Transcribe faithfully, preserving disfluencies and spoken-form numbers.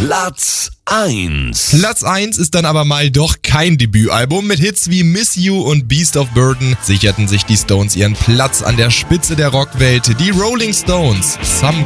Platz eins. Platz eins ist dann aber mal doch kein Debütalbum. Mit Hits wie Miss You und Beast of Burden sicherten sich die Stones ihren Platz an der Spitze der Rockwelt. Die Rolling Stones, Some